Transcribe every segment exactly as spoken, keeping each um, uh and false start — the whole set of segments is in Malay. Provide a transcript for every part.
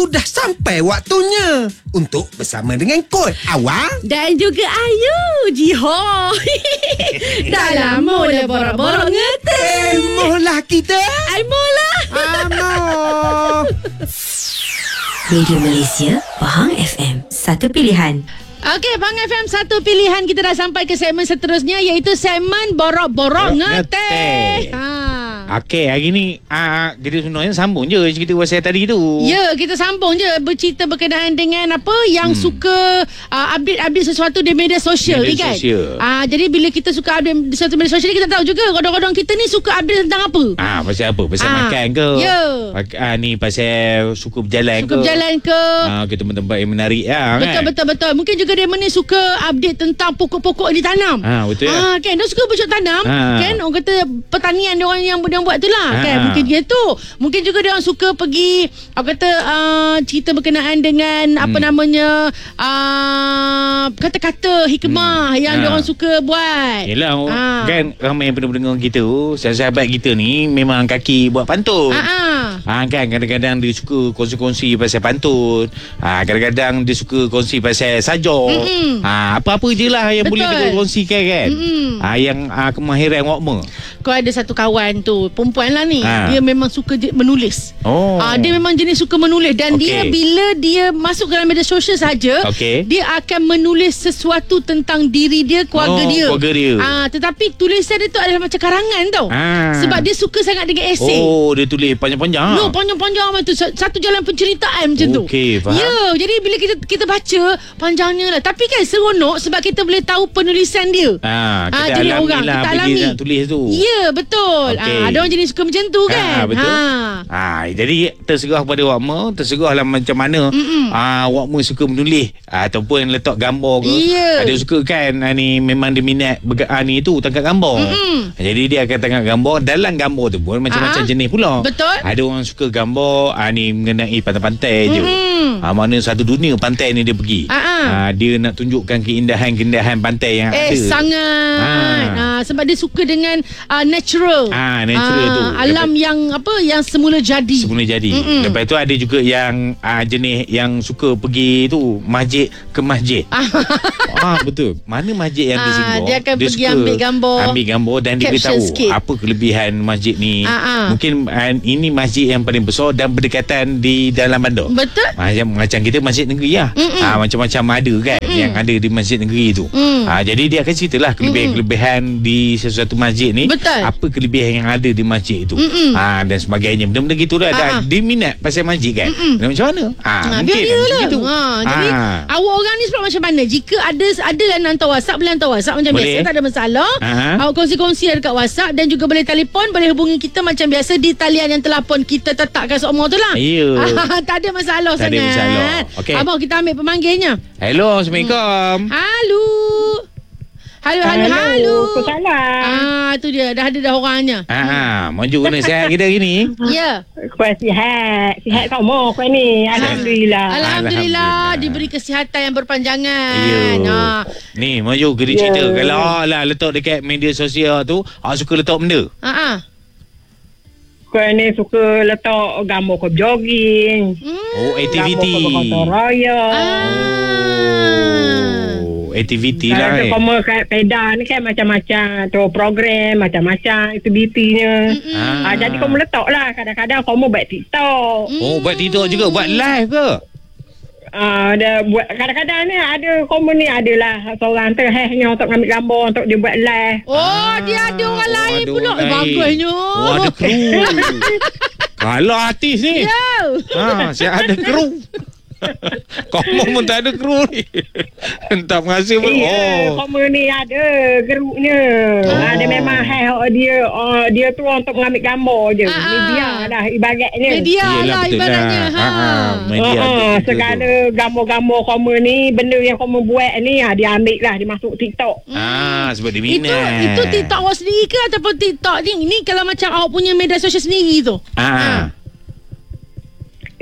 sudah sampai waktunya untuk bersama dengan Kod, Awang dan juga Ayu. Jiho. Dah lama dah borak-borak ngeteh. Emolah kita. Emolah. Amo. Radio Malaysia, Pahang F M, satu pilihan. Okey, Pahang F M, satu pilihan. Kita dah sampai ke segmen seterusnya, iaitu segmen Borok-Borok Ngeteh. Ha. Okey, hari ni uh, kita sebenarnya sambung je cerita pasal tadi tu. Ya, kita sambung je bercerita berkenaan dengan apa yang hmm. suka uh, update-update sesuatu di media sosial ni kan. Ah, uh, jadi bila kita suka update di sesuatu media sosial ni, kita tahu juga kodong-kodong kita ni suka update tentang apa. Ah, pasal apa? Pasal ah. makan ke? Ya. Ah, ni pasal suka berjalan suka ke? Suka berjalan ke? Ah, ke tempat-tempat yang menarik lah, betul, kan? Betul, betul. Mungkin juga dia ni suka update tentang pokok-pokok yang ditanam. Ah, betul ya. Ah, kan dia suka bercocok tanam, ah. kan? Orang kata pertanian dia orang yang yang buat tu lah, ah. kan? Mungkin dia tu. Mungkin juga dia orang suka pergi, orang kata uh, cerita berkenaan dengan hmm. apa namanya uh, kata-kata hikmah hmm. yang ah. dia orang suka buat. Yelah, ah. kan ramai yang pendengar kita tu, sahabat kita ni memang kaki buat pantun. Ah. Ah, kan kadang-kadang dia suka kongsi-kongsi pasal pantun. Ah, kadang-kadang dia suka kongsi pasal sajak. Mm-mm. Ah, apa-apa je lah yang betul. Boleh dia kongsikan kan. Ah, yang ah, kemahiran wakma. Kau ada satu kawan tu, perempuan lah ni. Ah. Dia memang suka menulis. Oh. Ah, dia memang jenis suka menulis. Dan okay. dia bila dia masuk ke dalam media sosial saja, okay. dia akan menulis sesuatu tentang diri dia, keluarga oh, dia. Keluarga dia. Ah, tetapi tulisan dia tu adalah macam karangan tau. Ah. Sebab dia suka sangat dengan esei. Oh, dia tulis panjang-panjang. No, panjang-panjang macam tu. Satu jalan penceritaan macam tu. Okey, faham. Ya, jadi bila kita kita baca panjangnya lah. Tapi kan seronok sebab kita boleh tahu penulisan dia. Ah, kita ah, jadi alami orang lah kita alami nak tulis tu. Ya, betul. Okay. Ah, ada orang jenis suka macam tu kan. Ah, betul. Ah. Ah, jadi terserah pada Wakma, terserahlah macam mana ah Wakma suka menulis ah, ataupun letak gambar ke. Yeah. Ada suka kan ah, ni memang dia minat berga- ah, ni tu tangkap gambar. Mm-mm. Jadi dia akan tangkap gambar, dalam gambar tu pun macam-macam ah. jenis pula. Betul. Ada orang suka gambar ah, ni mengenai pantai-pantai je. Ah, mana satu dunia pantai ni dia pergi. Ah, dia nak tunjukkan keindahan-keindahan pantai yang eh, ada. Eh, sangat. Ah. Ah, sebab dia suka dengan uh, natural. Ah, natural ah, tu. Alam lepas, yang apa yang semula jadi. Semula jadi. Mm-mm. Lepas tu ada juga yang ah, jenis yang suka pergi tu masjid ke masjid. Ah, betul. Mana masjid yang ah, dia singgah, dia akan dia pergi suka ambil gambar. Ambil gambar dan dia beritahu apa kelebihan masjid ni. Ah, ah. Mungkin ah, ini masjid yang paling besar dan berdekatan di dalam bandar. Betul. Macam macam kita masjid negeri lah. Ah, macam-macam ada kan Mm-mm. yang ada di masjid negeri tu. Mm. Ah, jadi dia akan ceritalah kelebihan-kelebihan di sesuatu masjid ni. Betul. Apa kelebihan yang ada di masjid itu. Ah, dan sebagainya. Benda-benda gitulah. Ah, dia minat pasal masjid kan. Dan macam mana? Ah, ah, mungkin lah. gitu. Ah, jadi ah. awak orang ni sebab macam mana? Jika ada ada yang hantar WhatsApp, boleh hantar WhatsApp macam boleh. biasa, tak ada masalah. Ah. Awak kongsi-kongsi dekat WhatsApp dan juga boleh telefon, boleh hubungi kita macam biasa di talian yang telefon kita letakkan semua tu lah. Ya. Ah, tak ada masalah tak sangat. Tak ada masalah. Okay. Abang, kita ambil pemanggilnya. Hello, Assalamualaikum. Hmm. Halo. Halo, halo, halo. Assalamualaikum. Ah, tu dia. Dah ada dah orangnya. Ah, maju kena sihat kita hari ni. Ya. Kau sihat. Sihat kamu kau ni. Alhamdulillah. Alhamdulillah. Alhamdulillah. Diberi kesihatan yang berpanjangan. Ya. Ah. Ni, maju kena cerita. Yeah. Kalau lah letak dekat media sosial tu, awak suka letak benda? Ha ah. Kau ni suka letak gambar kau jogging. Hmm. Oh, aktiviti. Gambar kau berkata raya. Ah. Aktiviti lah eh. Kalau kat peda ni kan macam-macam tu program, macam-macam aktivitinya. Ah. Ah, jadi kamu letak lah. Kadang-kadang kamu buat TikTok. Oh, buat TikTok juga. Buat live ke? Ah, ada buat kadang-kadang ni ada komen ni adalah seorang terhehnya untuk ambil gambar untuk dia buat live. Oh, ah, dia ada orang oh, lain pula. Eh, bagusnya. Oh, ada kru. Kalau artis ni. Ya. Ha, saya ada kru. Kamu pun tak ada kru ni. Entah menghasil pun. Iya, oh. kamu ni ada geruknya. Oh. Ada memang hai dia uh, dia tu untuk mengambil gambar je. Ah, media lah ibaratnya. Media Yelah, lah ibaratnya. Lah. Ha. Ha, media uh, uh, segala gambar-gambar kamu ni, benda yang kamu buat ni, ha, dia ambil lah, dia masuk TikTok. Ah, sebab dia minat. Itu, itu TikTok awak sendiri ke ataupun TikTok ni? Ni kalau macam awak punya media sosial sendiri tu. Ah. Ha.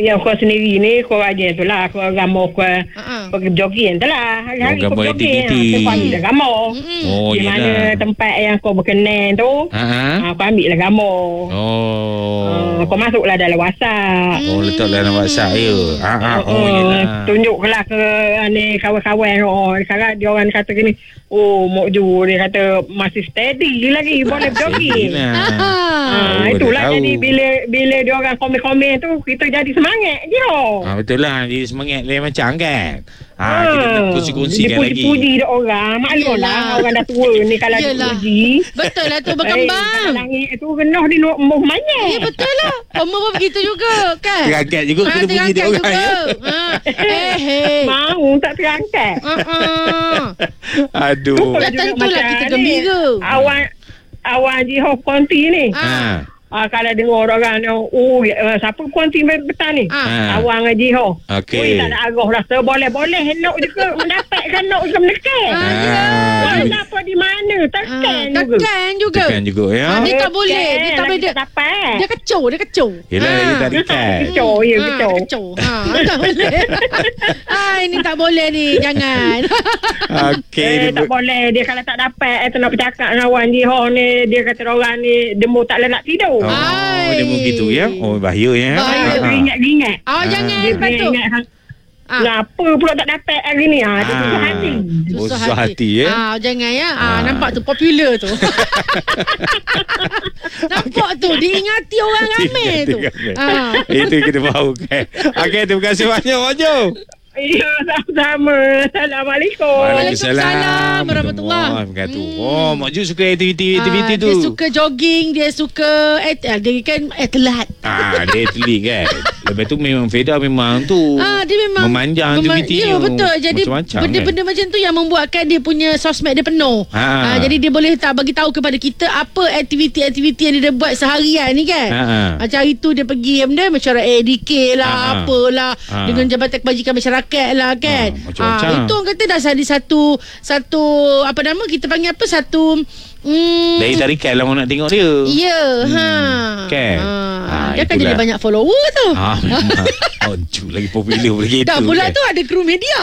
yang kau sendiri ni kau aja tu lah. Kau gambar kau Uh-uh. pergi jogging tu lah. Hari-hari Oh, kau gambar jogging. aktiviti. Kau ambil lah gambar. Oh, Di mana yelah. tempat yang kau berkenan tu. Ha ah. Ha, kau ambil lah gambar. Oh. Uh, kau masuklah dalam WhatsApp. Oh, letak dalam WhatsApp ya. Ha ah. Oh, yelah. Tunjuklah ke uh, ni kawan-kawan. Oh, sekarang dia orang kata gini. Oh, Mok Ju dia kata masih steady lagi. Boleh jogging. Ah. Ah, Oh, itulah dia tahu. jadi bila bila dia orang komen-komen tu kita jadi semangat je. Ah, betul lah. Dia semangat lain macam kan. Ha, Ah, kita nak kongsi-kongsikan lagi. Dipuji-puji dia orang. Maklumlah Yelah. orang dah tua ni kalau Yelah. dipuji. Betul lah tu Eh, berkembang. langit tu rendah di luar muh manyet. Ya betul lah. Umur pun begitu juga kan. Terangkat juga Ah, kita puji dia terangkat orang. juga. Ya. Ah. Eh hey. Mau tak terangkat. Uh-uh. Aduh. Ya, tentulah kita gembira. Awak awak Jiho Konti ni. Ha. Ah, kalau dengar orang ni, oh, uh, siapa konti petang ni? Ah. Awang Haji Ho. Okey. Ui, tak ada arah rasa boleh-boleh. Nak juga mendapatkan nak juga menekan. Ah, Wah, ya. kenapa di mana? Tekan Ah, juga. tekan juga. Tekan juga ya. Ah, dia tak boleh. Dia tak boleh. Dia Dia, dapat. dia kecoh. Dia kecoh. Yelah, dia tak dekat. Kecoh, ya, Ah, kecoh. kecoh. Ha, tak boleh. Ah, ini tak boleh ni. Jangan. Okey. Eh, dia tak ber- boleh. Dia kalau tak dapat, eh, tu nak bercakap dengan Wan Jiho ni, dia kata orang ni, demo tak lenak tidur. Oh, Ai. dia begitu ya. Oh, bahaya ya. Bahaya. Ah, dia Ha, ha. ingat-ingat. Oh, jangan. Dia Patut. ingat. Ah. Kenapa pula tak dapat hari ni? Ha, dia Ah. susah hati. Oh, susah hati ya. Ah, jangan ya. Ah, Ah. nampak tu popular tu. Nampak tu diingati orang ramai tu. Ah. Itu kita mahu kan. Okey, terima kasih banyak Waju. Ya, sama-sama. Assalamualaikum. Waalaikumsalam warahmatullahi. wabarakatuh. Oh, Mak Ju suka aktiviti-aktiviti Ah, tu. Dia suka jogging, dia suka at, ah, dia kan atlet. Ah, dia atlet kan. Lepas tu memang Feda memang tu. Ah, dia memang memanjang memang- aktiviti Ya, tu. betul. Jadi Macam-macam benda-benda macam tu yang membuatkan dia punya sosmed dia penuh. Ha. Ah, jadi dia boleh tak bagi tahu kepada kita apa aktiviti-aktiviti yang dia buat seharian ni kan. Ha, ha. Macam hari tu dia pergi benda mesyuarat A D K lah, Ha, ha. apalah Ha. dengan Jabatan Kebajikan Masyarakat lah kan. Ha, macam-macam. Ah, itu orang kata dah jadi satu satu apa nama kita panggil apa satu hmm, Dari tarikan lah orang nak tengok dia. ya, ha. Kan? Ha. Ah, Dia akan itulah. jadi banyak follower tu. Ah, memang. Oh, Ju lagi popular begitu. Dah pula kan? tu ada kru media.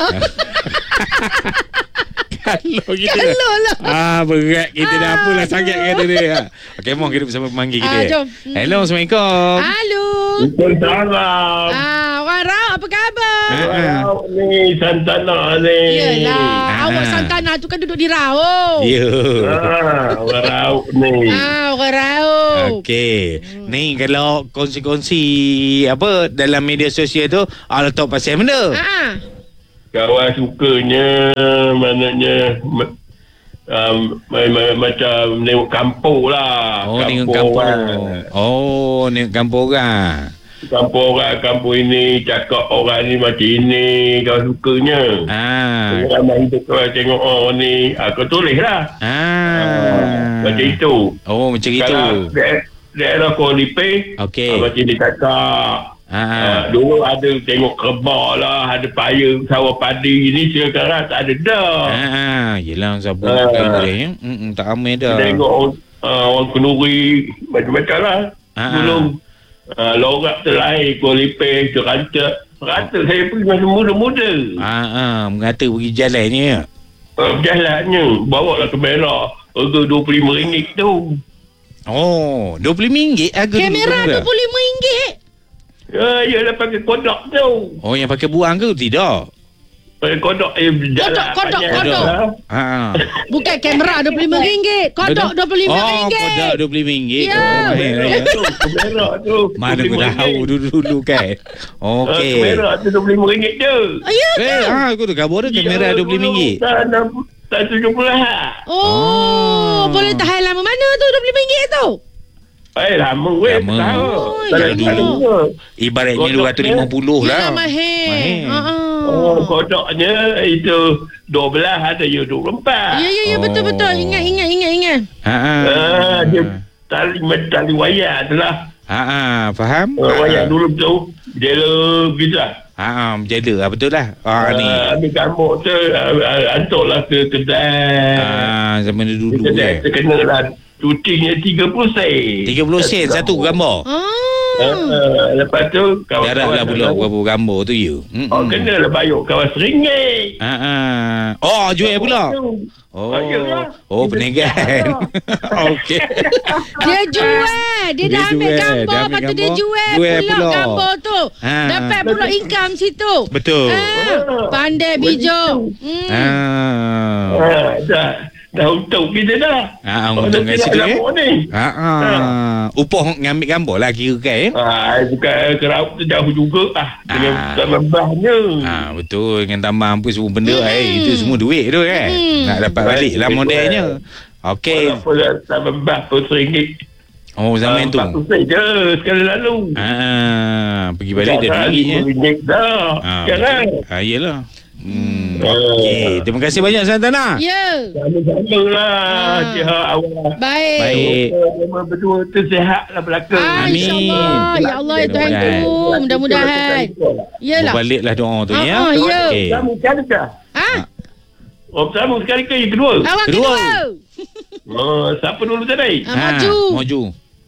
Kalau kita Kalau lah. Ah, berat kita dah Ah, apalah sangat aduh. kata dia. Okey, mohon kita bersama pemanggil kita. Ah, jom. Hello, Assalamualaikum. Halo. Salam. Ah, Wan Rao, apa khabar? Ah, Wow, ni Santana ni. Yelah, Ah. awak Santana tu kan duduk di Rao. Ya. Ah, wow ni. Ah, Wan Rao. Okey. Ni kalau kongsi-kongsi apa dalam media sosial tu, ah letak pasal benda. Ah. Kawan sukanya maknanya ma- um, ma- ma- macam tengok kampung lah. Oh, tengok kampung. orang. Oh, tengok kampung orang. Kampung orang, kampung ini cakap orang ni macam ini. Kawan sukanya. Ah. Orang hidup kawan tengok oh ni. Aku tulis lah. Ah. Macam itu. Oh, macam itu. Kalau daerah, daerah Kuala Okey. ah, macam dia cakap. Ah. Ah, dulu ada tengok kebak lah, ada paya sawah padi ni, sekarang tak ada dah. Ah, yelah siapa Ah. kata dia. Hmm, tak ramai dah. Tengok orang, uh, orang kenduri macam-macam lah. Ah. Dulu uh, lorak terlahir, Kuala terancak. Rata saya pergi masa muda-muda. Ah, ah, mengata pergi jalannya. Uh, jalannya, bawa lah kamera. Harga dua puluh lima ringgit tu. Oh, dua puluh ringgit harga Kamera dulu. dua puluh lima ringgit. Ya, ialah pakai kodok tu. Oh, yang pakai buang ke tidak? Pakai kodok. Eh, jalan kodok, panjang kodok. lah. Ah. Bukan kamera dua puluh lima ringgit. Kodok dua puluh lima Oh, ringgit. kodok dua puluh lima ringgit. Ya. Oh, mahir lah ya. Tu, kamera tu. Mana aku dua puluh lima tahu ringgit. dulu-dulu kan. Ah, Okey. kamera tu dua puluh lima ringgit je. Oh, ya ke? Eh, ah, aku tu kabur dia kamera Ya, dua puluh lima ringgit. dulu Tak, tak tujuh puluh lah. Oh, Oh. boleh tahan lama mana tu dua puluh lima ringgit tu? Eh, lama weh. Lama. Tahu. Oh, Tak ya ada- Allah. tak ada bunga. Ibaratnya Kodok dua ratus lima puluh lah. Yalah, mahir. Mahir. Ha ah. Oh, kodoknya itu dua belas, ada je dua puluh empat. Ya, ya, ya, betul, Oh. betul. Ingat, ingat, ingat, ingat. Ha ah. Ah, dia tali tali wayar tu lah. Ha ah, faham? Uh, wayar dulu tu. Jela gitu lah. Ha ah, menjala ah, betul lah. Ah ni. Uh, ambil kambuk tu, uh, uh, hantarlah ke kedai. Ah, zaman dulu Kedai kan. terkena lah. Cutinya tiga puluh sen. tiga puluh sen satu gambar. Ah. Uh, lepas tu Darablah pula berapa gambar tu you. Oh, kena lah bayar kawan seringgit. Ha ah. Oh, jual pula. Oh. Oh, perniagaan. Okey. Dia jual. Dia, Dia dah ambil jual. gambar. Dia ambil Lepas tu dia gambar. jual, Jual pula, pula. gambar tu. Ha. Dapat pula income situ. Betul. Ha. Pandai bijak. Hmm. Ah. Ah, dah. Dah untung kita dah. Ah, untung kat situ eh. Ni. Ha ah. Upah ngambil gambar lah kira kan eh. Ah, bukan kerap tu jauh juga ah. Dengan Ah. tambahnya. Ah, betul dengan tambah apa semua benda hmm. eh, itu semua duit tu kan. Hmm. Nak dapat balik lah modelnya. Okey. Walaupun tambah pun seringgit. Oh zaman tu. Satu sen je sekali lalu. Ah, pergi balik dah ringgitnya. Ringgit dah. Ah, Sekarang. betul. Ah, iyalah. Hmm. Oh. Okey, terima kasih banyak Santana. Ya. Sama-sama lah. Ah. Sihat awak. Baik. Baik. Mereka berdua tu sihat lah belakang. Ah, Amin. InsyaAllah. Ya Allah, ya Tuhan tu. Mudah-mudahan. Yalah. Berbaliklah doa tu Ah, ya. ah, ya. Okey. Sama sekali kah? Ha? Oh, sama sekali ke yang kedua? Awak Kedua. kedua. Oh, siapa dulu tadi? Ah, maju. Maju.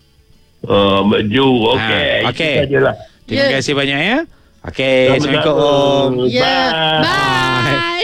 Oh, maju. Okey. Ah, okey. Itu sajalah. Terima Ya. kasih banyak ya. Okey, Sama-sama. Assalamualaikum. Ya. Bye. Bye.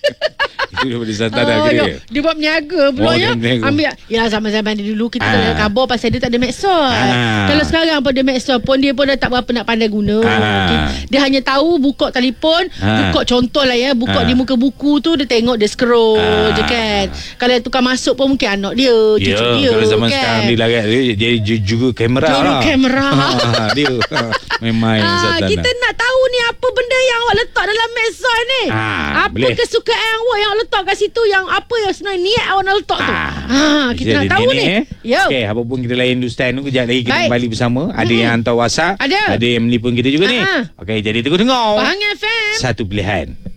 Itu daripada Santana Oh, kira. ya. Dia buat berniaga pula Oh, ya. dia berniaga. Ambil. Ya, sama-sama dia dulu kita Ah. tak ada khabar pasal dia tak ada medsos. Ah. Kalau sekarang pun dia medsos pun dia pun dah tak berapa nak pandai guna. Ah. Okay. Dia hanya tahu buka telefon, Ah. buka contoh lah ya, buka Ah. di muka buku tu dia tengok dia scroll Ah. je kan. Kalau yang tukar masuk pun mungkin anak dia, cucu Ya, dia kalau zaman kan. sekarang dia larat dia jadi ju- juga kamera Juru lah. kamera. Ah, dia memang Ah, Santana. kita nak tahu ni apa benda yang awak letak dalam medsos ni. Ah, apa boleh. kesukaan awak yang awak letak kat situ, yang apa yang sebenarnya niat awak nak letak tu. Ah, Ah, kita nak ada tahu ni. Eh. Yo. Okey, apa pun kita layan Hindustan tu kejap lagi kita Baik. kembali bersama. Ada Hmm. yang hantar WhatsApp, Ada. ada yang menelpon kita juga ni. Ah. Okey, jadi tunggu dengar. Bahang F M. Satu pilihan.